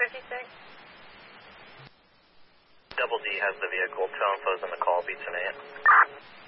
56. Double D has the vehicle. Tone flows on the call, beats an 8.